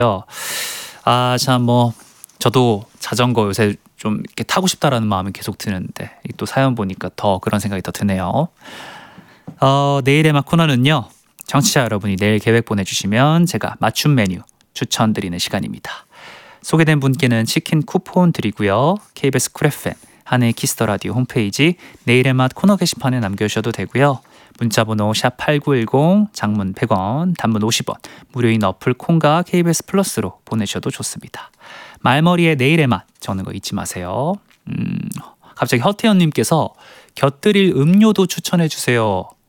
참 저도 자전거 요새 좀 이렇게 타고 싶다라는 마음이 계속 드는데 또 사연 보니까 더 그런 생각이 더 드네요. 내일의 맛 코너는요. 청취자 여러분이 내일 계획 보내주시면 제가 맞춤 메뉴 추천드리는 시간입니다. 소개된 분께는 치킨 쿠폰 드리고요. KBS 쿨 FM 한의 키스터 라디오 홈페이지 내일의 맛 코너 게시판에 남겨주셔도 되고요. 문자번호 샵8910 장문 100원 단문 50원 무료인 어플 콩과 KBS 플러스로 보내셔도 좋습니다. 말머리에 내일의 맛 적는 거 잊지 마세요. 갑자기 허태연님께서 곁들일 음료도 추천해 주세요